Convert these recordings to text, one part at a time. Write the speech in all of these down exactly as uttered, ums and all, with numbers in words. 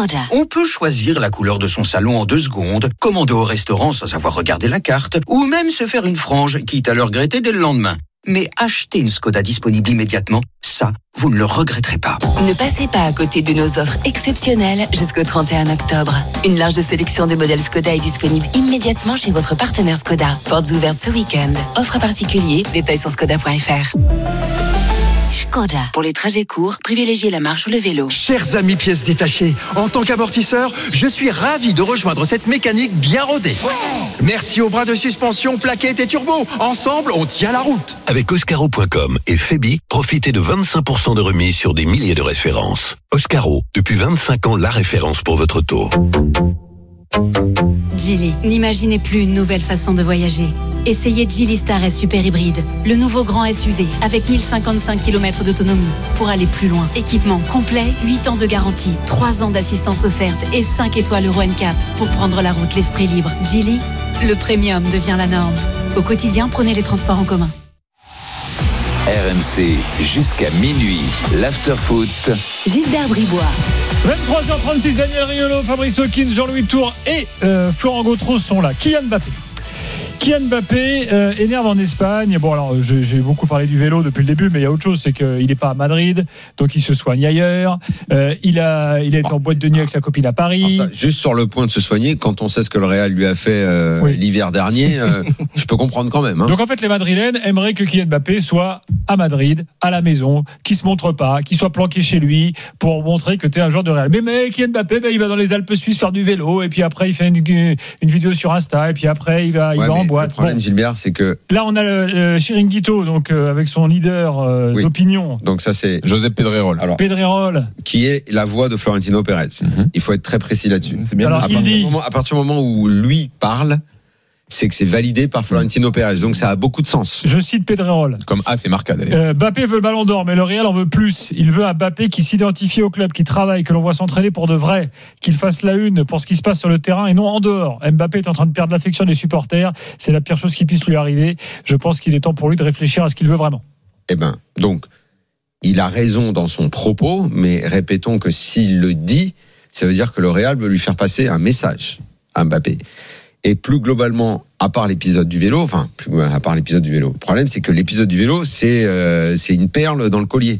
Škoda. On peut choisir la couleur de son salon en deux secondes, commander au restaurant sans avoir regardé la carte, ou même se faire une frange, quitte à le regretter dès le lendemain. Mais acheter une Škoda disponible immédiatement, ça, vous ne le regretterez pas. Ne passez pas à côté de nos offres exceptionnelles jusqu'au trente et un octobre. Une large sélection de modèles Škoda est disponible immédiatement chez votre partenaire Škoda. Portes ouvertes ce week-end. Offre particulier, détails sur škoda point f r. Škoda. Pour les trajets courts, privilégiez la marche ou le vélo. Chers amis pièces détachées, en tant qu'amortisseur, je suis ravi de rejoindre cette mécanique bien rodée. Ouais. Merci aux bras de suspension, plaquettes et turbo. Ensemble, on tient la route. Avec Oscaro point com et Febi, profitez de vingt-cinq pour cent de remise sur des milliers de références. Oscaro, depuis vingt-cinq ans, la référence pour votre auto. Geely, n'imaginez plus une nouvelle façon de voyager. Essayez Geely Star S Super Hybride, le nouveau grand S U V avec mille cinquante-cinq kilomètres d'autonomie pour aller plus loin. Équipement complet, huit ans de garantie, trois ans d'assistance offerte et cinq étoiles Euro N C A P pour prendre la route l'esprit libre. Geely, le premium devient la norme. Au quotidien, prenez les transports en commun. R M C jusqu'à minuit, l'after-foot. Gilbert Bribois. vingt-trois heures trente-six, Daniel Riolo, Fabrice Hawkins, Jean-Louis Tour et euh, Florent Gautreau sont là. Kylian Mbappé. Kylian Mbappé euh, énerve en Espagne. Bon, alors j'ai, j'ai beaucoup parlé du vélo depuis le début, mais il y a autre chose, c'est qu'il n'est pas à Madrid, donc il se soigne ailleurs. Euh, il a, il a été en boîte de nuit avec sa copine à Paris. Ça, juste sur le point de se soigner, quand on sait ce que le Real lui a fait euh, oui. l'hiver dernier, euh, je peux comprendre quand même. Hein. Donc en fait, les Madrilènes aimeraient que Kylian Mbappé soit à Madrid, à la maison, qu'il se montre pas, qu'il soit planqué chez lui pour montrer que tu es un joueur de Real. Mais, mais Kylian Mbappé, ben, il va dans les Alpes suisses faire du vélo, et puis après il fait une, une vidéo sur Insta, et puis après il va, il ouais, va en boîte. Le problème, bon. Gilbert, c'est que là on a le, le Chiringuito, donc euh, avec son leader euh, oui. d'opinion. Donc ça c'est Josep Pedrerol. Alors Pedrerol, qui est la voix de Florentino Pérez. Mm-hmm. Il faut être très précis là-dessus. C'est bien. Alors, à, il partir dit... moment, à partir du moment où lui parle, c'est que c'est validé par Florentino Pérez. Donc ça a beaucoup de sens. Je cite Pedrerol. Comme A, c'est Marca d'ailleurs. Euh, Mbappé veut le ballon d'or, mais le Real en veut plus. Il veut un Mbappé qui s'identifie au club, qui travaille, que l'on voit s'entraîner pour de vrai, qu'il fasse la une pour ce qui se passe sur le terrain et non en dehors. Mbappé est en train de perdre l'affection des supporters. C'est la pire chose qui puisse lui arriver. Je pense qu'il est temps pour lui de réfléchir à ce qu'il veut vraiment. Eh ben, donc, il a raison dans son propos, mais répétons que s'il le dit, ça veut dire que le Real veut lui faire passer un message à Mbappé. Et plus globalement, à part l'épisode du vélo, enfin, plus, à part l'épisode du vélo, le problème, c'est que l'épisode du vélo, c'est, euh, c'est une perle dans le collier.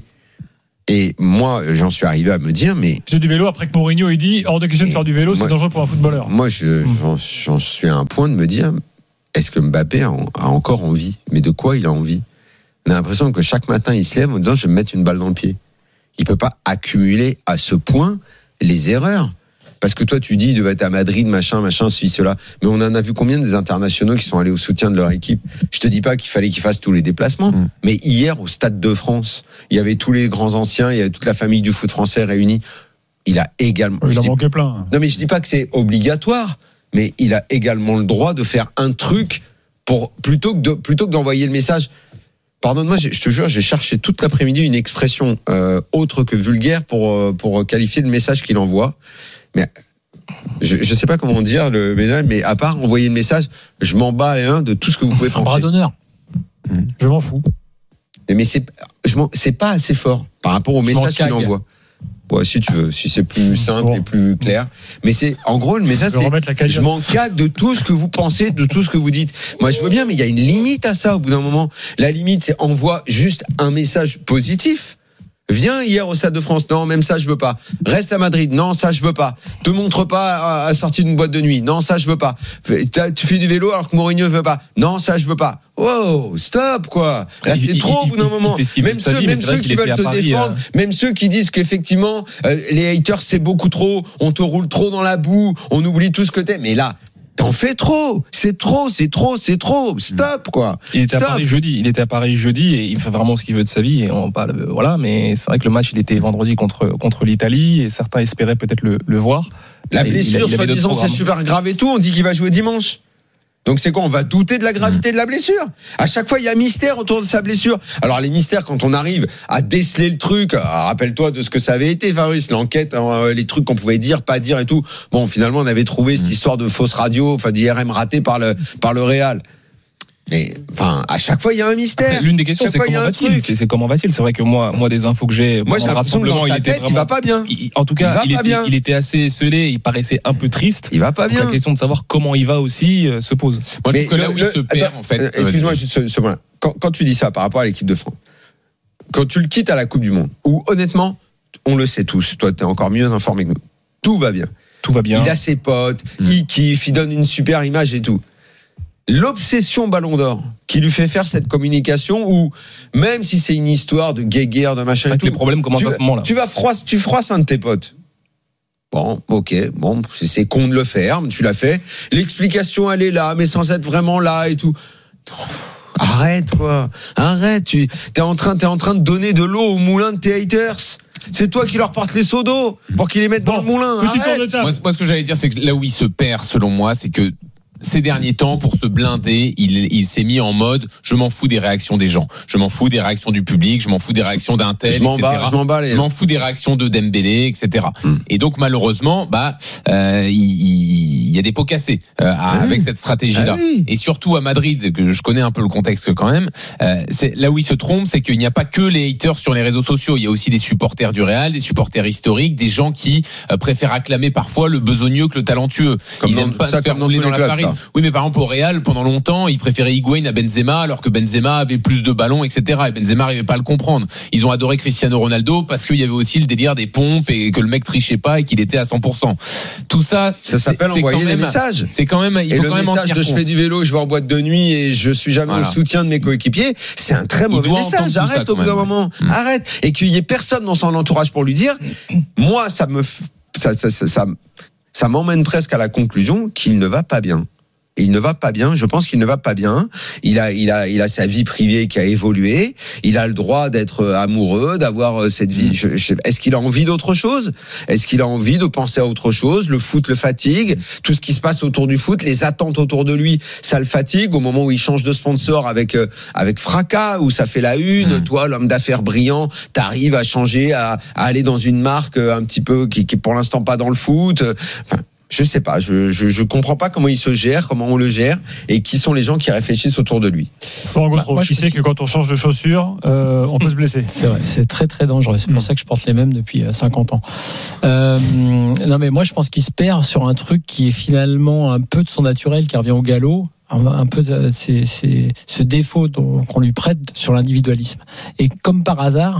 Et moi, j'en suis arrivé à me dire, mais... L'épisode du vélo, après que Mourinho ait dit, hors de question de faire du vélo, moi, c'est dangereux pour un footballeur. Moi, je, j'en, j'en suis à un point de me dire, est-ce que Mbappé a, a encore envie? Mais de quoi il a envie? On a l'impression que chaque matin, il se lève en disant, je vais me mettre une balle dans le pied. Il peut pas accumuler à ce point les erreurs. Parce que toi, tu dis, il devait être à Madrid, machin, machin, ceci, cela. Mais on en a vu combien des internationaux qui sont allés au soutien de leur équipe? Je te dis pas qu'il fallait qu'ils fassent tous les déplacements. Mmh. Mais hier, au Stade de France, il y avait tous les grands anciens, il y avait toute la famille du foot français réunie. Il a également... Il en dis... manquait plein. Non, mais je dis pas que c'est obligatoire, mais il a également le droit de faire un truc pour, plutôt que de, plutôt que d'envoyer le message. Pardonne-moi, je te jure, j'ai cherché toute l'après-midi une expression euh, autre que vulgaire pour, pour qualifier le message qu'il envoie. Mais je ne sais pas comment dire le ménage, mais à part envoyer le message, je m'en bats les uns de tout ce que vous pouvez penser. Un bras d'honneur. Mmh. Je m'en fous. Mais c'est, je m'en, c'est pas assez fort par rapport au je message qu'il envoie. Ouais, si tu veux, si c'est plus simple bon. et plus clair. Mais c'est, en gros, le message, c'est, je m'en cague de tout ce que vous pensez, de tout ce que vous dites. Moi, je veux bien, mais il y a une limite à ça au bout d'un moment. La limite, c'est envoie juste un message positif. Viens hier au Stade de France, non, même ça je veux pas. Reste à Madrid, non, ça je veux pas. Te montre pas à, à sortir d'une boîte de nuit, non, ça je veux pas. Tu fais du vélo alors que Mourinho veut pas, non, ça je veux pas. Wow, stop quoi. Là c'est il, trop au bout d'un moment. Même ceux, vie, même ceux qui veulent te Paris, défendre, hein. Même ceux qui disent qu'effectivement euh, les haters c'est beaucoup trop, on te roule trop dans la boue, on oublie tout ce que t'es. Mais là. T'en fais trop, c'est trop, c'est trop, c'est trop. Stop quoi. Il était Stop. à Paris jeudi, il était à Paris jeudi et il fait vraiment ce qu'il veut de sa vie et on parle voilà, mais c'est vrai que le match il était vendredi contre contre l'Italie et certains espéraient peut-être le, le voir. La blessure, soi-disant, c'est super grave et tout. On dit qu'il va jouer dimanche. Donc c'est quoi? On va douter de la gravité mmh. de la blessure. À chaque fois, il y a un mystère autour de sa blessure. Alors les mystères, quand on arrive à déceler le truc, rappelle-toi de ce que ça avait été, Fabrice, l'enquête, hein, les trucs qu'on pouvait dire, pas dire et tout. Bon, finalement, on avait trouvé mmh. cette histoire de fausse radio, enfin d'I R M ratée par le par le Real. Mais enfin, à chaque fois, il y a un mystère. Après, l'une des questions, c'est comment va-t-il c'est, c'est comment va-il C'est vrai que moi, moi, des infos que j'ai, moi, j'ai l'impression que dans sa tête, vraiment, il va pas bien. Il, en tout cas, il, il, était, il était assez scellé, il paraissait un peu triste. Il va pas bien. Donc, la question de savoir comment il va aussi euh, se pose. Moi, je mais trouve que là le, où il se perd, attends, en fait. Euh, excuse-moi, juste ce, ce point-là. Quand, quand tu dis ça par rapport à l'équipe de France, quand tu le quittes à la Coupe du Monde, où honnêtement, on le sait tous, toi, t'es encore mieux informé que nous. Tout va bien. Tout va bien. Il a ses potes, mmh. il kiffe, il donne une super image et tout. L'obsession Ballon d'Or qui lui fait faire cette communication où même si c'est une histoire de guéguerre, de machin et tout, les problèmes commencent tu, à ce moment-là. Tu vas froisser, tu froisses un de tes potes. Bon, ok, bon, c'est, c'est con de le faire, mais tu l'as fait. L'explication elle est là, mais sans être vraiment là et tout. Arrête quoi, arrête. Tu t'es en train, t'es en train de donner de l'eau au moulin de tes haters. C'est toi qui leur portes les seaux d'eau pour qu'ils les mettent bon, dans le moulin. Arrête. Moi, moi, ce que j'allais dire, c'est que là où il se perd, selon moi, c'est que ces derniers temps, pour se blinder, il, il s'est mis en mode je m'en fous des réactions des gens, je m'en fous des réactions du public, je m'en fous des réactions d'un tel, je m'en et cetera. Bats, je m'en bats les... Je m'en fous des réactions de Dembélé, et cetera. Mm. Et donc malheureusement, bah, euh, il, il y a des pots cassés euh, ah avec oui. cette stratégie-là. Ah oui. Et surtout à Madrid, que je connais un peu le contexte quand même, euh, c'est là où il se trompe, c'est qu'il n'y a pas que les haters sur les réseaux sociaux. Il y a aussi des supporters du Real, des supporters historiques, des gens qui euh, préfèrent acclamer parfois le besogneux que le talentueux. Comme ils dans, aiment pas ça, se faire rouler dans la farine. Ça. Oui, mais par exemple au Real, pendant longtemps, ils préféraient Higuain à Benzema, alors que Benzema avait plus de ballons, et cetera. Et Benzema n'arrivait pas à le comprendre. Ils ont adoré Cristiano Ronaldo parce qu'il y avait aussi le délire des pompes et que le mec trichait pas et qu'il était à cent pour cent. Tout ça, ça s'appelle c'est, envoyer c'est des messages. C'est quand même, il et faut le quand même message de compte. Je fais du vélo, je vais en boîte de nuit et je suis jamais voilà. au soutien de mes coéquipiers. C'est un très mauvais message. Arrête au bout d'un moment. Mmh. Arrête. Et qu'il y ait personne dans son entourage pour lui dire. Moi, ça me, ça, ça, ça, ça, ça m'emmène presque à la conclusion qu'il ne va pas bien. Et il ne va pas bien. Je pense qu'il ne va pas bien. Il a, il a, il a sa vie privée qui a évolué. Il a le droit d'être amoureux, d'avoir cette vie. Je, je, est-ce qu'il a envie d'autre chose ? Est-ce qu'il a envie de penser à autre chose ? Le foot le fatigue. Tout ce qui se passe autour du foot, les attentes autour de lui, ça le fatigue. Au moment où il change de sponsor avec avec fracas, où ça fait la une, mmh. toi, l'homme d'affaires brillant, t'arrives à changer, à, à aller dans une marque un petit peu qui, qui est pour l'instant pas dans le foot. Enfin. Je sais pas, je, je je comprends pas comment il se gère, comment on le gère, et qui sont les gens qui réfléchissent autour de lui. Florent Gautreau, bah, qui sait que quand on change de chaussures, euh, on peut se blesser. C'est vrai, c'est très très dangereux. C'est pour ça que je porte les mêmes depuis cinquante ans. Euh, non mais moi je pense qu'il se perd sur un truc qui est finalement un peu de son naturel, qui revient au galop. Un peu c'est, c'est ce défaut qu'on lui prête sur l'individualisme. Et comme par hasard,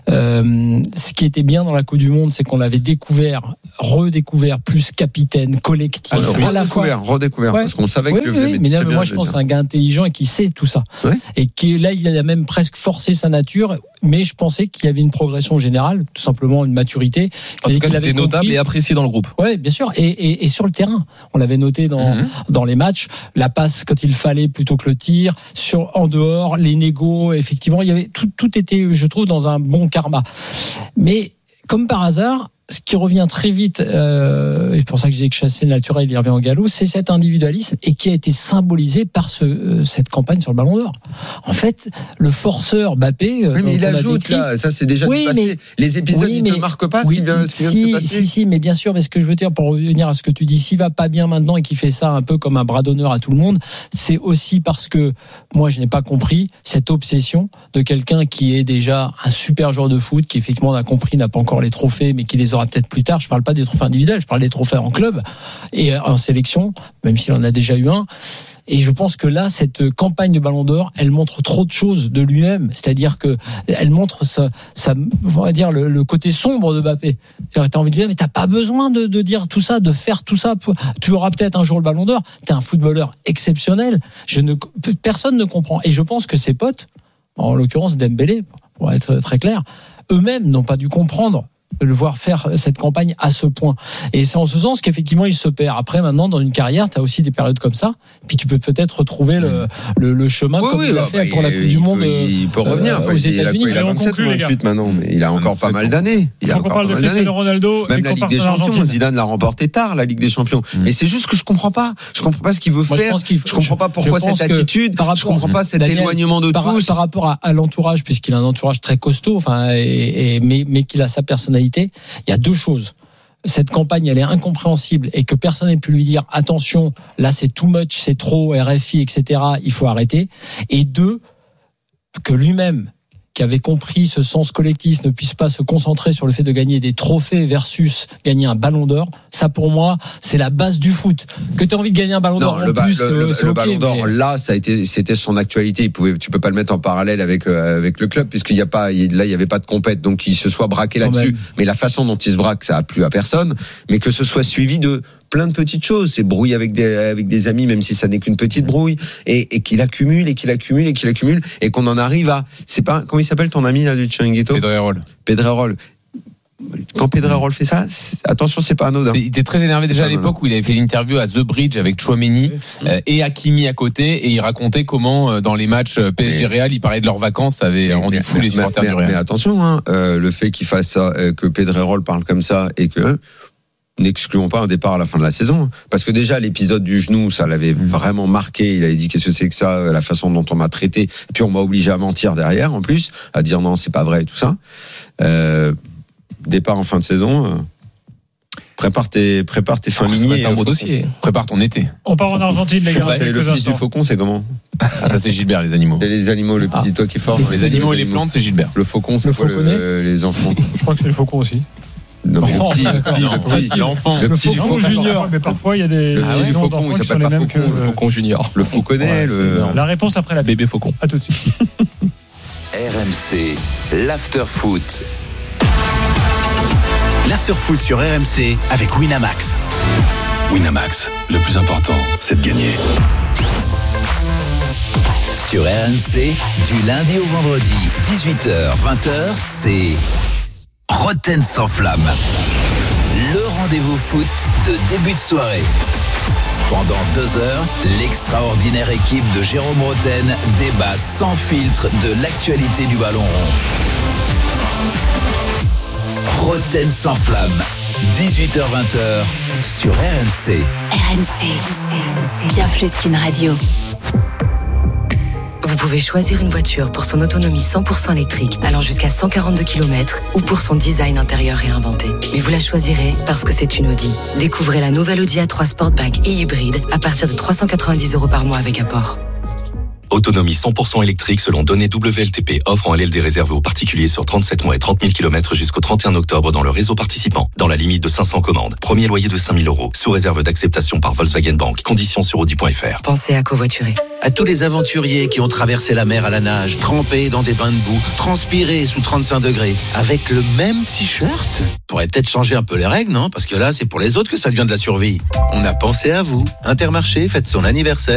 euh, ce qui était bien dans la Coupe du Monde, c'est qu'on l'avait découvert, redécouvert, plus capitaine, collectif. Alors, à la redécouvert, fois. redécouvert, ouais. parce qu'on savait oui, que oui, oui, mais là, moi je pense que c'est un gars intelligent et qui sait tout ça. Ouais. Et qui là, il a même presque forcé sa nature, mais je pensais qu'il y avait une progression générale, tout simplement une maturité. En tout cas, c'était notable et apprécié dans le groupe. Oui, bien sûr. Et, et, et sur le terrain, on l'avait noté dans, mm-hmm. dans les matchs, la passe quand il fallait plutôt que le tir, sur en dehors, les négos, effectivement, il y avait tout, tout était, je trouve, dans un bon karma. Mais comme par hasard, ce qui revient très vite, euh, c'est pour ça que je disais que chasser le naturel, il revient au galop, c'est cet individualisme et qui a été symbolisé par ce, euh, cette campagne sur le Ballon d'Or. En fait, le forceur Mbappé. Oui, mais il ajoute décrit, là, ça c'est déjà oui, passé. Mais, les épisodes oui, ne te marquent pas oui, ce qui vient, ce qui vient si, de se passer. Si, si, mais bien sûr, mais ce que je veux dire pour revenir à ce que tu dis, s'il va pas bien maintenant et qu'il fait ça un peu comme un bras d'honneur à tout le monde, c'est aussi parce que moi je n'ai pas compris cette obsession de quelqu'un qui est déjà un super joueur de foot, qui effectivement on a compris n'a pas encore les trophées, mais qui les aura peut-être plus tard. Je parle pas des trophées individuels, je parle des trophées en club et en sélection, même s'il en a déjà eu un. Et je pense que là, cette campagne de Ballon d'Or, elle montre trop de choses de lui-même. C'est-à-dire que elle montre ça, ça on va dire le, le côté sombre de Mbappé. C'est-à-dire que t'as envie de dire, mais t'as pas besoin de, de dire tout ça, de faire tout ça. Tu auras peut-être un jour le Ballon d'Or. T'es un footballeur exceptionnel. Je ne, personne ne comprend. Et je pense que ses potes, en l'occurrence Dembélé, pour être très clair, eux-mêmes n'ont pas dû comprendre de le voir faire cette campagne à ce point. Et c'est en ce sens qu'effectivement il se perd. Après, maintenant, dans une carrière, tu as aussi des périodes comme ça, puis tu peux peut-être retrouver le, le, le chemin oui, comme oui, il l'a bah, fait bah, pour la Coupe du Monde. Il peut revenir euh, aux États-Unis. Il a vingt-sept ou vingt-huit maintenant, mais il a encore pas mal d'années. Il faut qu'on parle de Cristiano Ronaldo. Même la Ligue des Champions, Zidane l'a remporté tard, la Ligue des Champions. Mais c'est juste que je comprends pas. Je comprends pas ce qu'il veut faire. Je comprends pas pourquoi cette attitude. Je comprends pas cet éloignement de tous. Par rapport à l'entourage, puisqu'il a un entourage très costaud, enfin, mais mais qu'il a sa personnalité, il y a deux choses. cette campagne elle est incompréhensible et que personne n'ait pu lui dire attention, là c'est too much, c'est trop, R F I, et cetera, il faut arrêter. Et deux, que lui-même, qui avait compris ce sens collectif, ne puisse pas se concentrer sur le fait de gagner des trophées versus gagner un ballon d'or. Ça, pour moi, c'est la base du foot. Que tu as envie de gagner un ballon non, d'or le en ba- plus, le, le, c'est le okay, ballon d'or, mais... là, ça a été, c'était son actualité. Il pouvait, tu peux pas le mettre en parallèle avec, euh, avec le club, puisqu'il y a pas, il, là, il y avait pas de compète, donc il se soit braqué Quand là-dessus. même. Mais la façon dont il se braque, ça a plu à personne. Mais que ce soit suivi de plein de petites choses. C'est brouille avec des, avec des amis, même si ça n'est qu'une petite brouille, et, et qu'il accumule, et qu'il accumule, et qu'il accumule, et qu'on en arrive à, c'est pas, comment il s'appelle ton ami, là, du Chiringuito? Pedrerol. Pedrerol. Quand Pedrerol fait ça, c'est, attention, c'est pas anodin. Il était très énervé déjà à l'époque où il avait fait l'interview à The Bridge avec Chouameni euh, et Hakimi à côté, et il racontait comment euh, dans les matchs P S G Real, il parlait de leurs vacances, ça avait rendu fou les supporters mais, du Real. Mais attention, hein, euh, le fait qu'il fasse ça, euh, que Pedrerol parle comme ça, et que n'excluons pas un départ à la fin de la saison, parce que déjà l'épisode du genou, ça l'avait mmh. vraiment marqué. Il avait dit qu'est-ce que c'est que ça, la façon dont on m'a traité, et puis on m'a obligé à mentir derrière en plus, à dire non, c'est pas vrai et tout ça. Euh, départ en fin de saison. Euh, prépare tes, prépare tes fins oh, miniers. C'est un beau dossier. Prépare ton été. On part en Argentine, les gars. C'est le fils instants. du faucon, c'est comment? Ah, ça c'est Gilbert, les animaux. Et les animaux, le petit ah. toi qui est fort. Les, les animaux et les plantes, c'est Gilbert. Le faucon, c'est le quoi le, les enfants? Je crois que c'est le faucon aussi. Non, mais oh, le petit, le petit, non, le petit, l'enfant. Le petit le faucon junior. Mais parfois, il y a des. Le petit du faucon, il s'appelle pas faucon. Que... Le faucon junior. Le fauconnet, le. La réponse après la bébé faucon. À tout de suite. R M C, l'after-foot. L'after-foot sur R M C avec Winamax. Winamax, le plus important, c'est de gagner. Sur R M C, du lundi au vendredi, dix-huit heures vingt heures, c'est Roten sans flamme. Le rendez-vous foot de début de soirée. Pendant deux heures, l'extraordinaire équipe de Jérôme Roten débat sans filtre de l'actualité du ballon rond. Roten sans flamme, dix-huit heures vingt heures sur R M C. R M C, bien plus qu'une radio. Vous pouvez choisir une voiture pour son autonomie cent pour cent électrique allant jusqu'à cent quarante-deux kilomètres ou pour son design intérieur réinventé. Mais vous la choisirez parce que c'est une Audi. Découvrez la nouvelle Audi A trois Sportback et hybride à partir de trois cent quatre-vingt-dix euros par mois avec apport. Autonomie cent pour cent électrique selon données W L T P. Offre en L L D réservée aux particuliers sur trente-sept mois et trente mille kilomètres jusqu'au trente et un octobre dans le réseau participant, dans la limite de cinq cents commandes. Premier loyer de cinq mille euros, sous réserve d'acceptation par Volkswagen Bank. Conditions sur audi point f r. Pensez à covoiturer. À tous les aventuriers qui ont traversé la mer à la nage, trempés dans des bains de boue, transpirés sous trente-cinq degrés, avec le même t-shirt, faudrait peut-être changer un peu les règles, non? Parce que là, c'est pour les autres que ça devient de la survie. On a pensé à vous. Intermarché fête son anniversaire.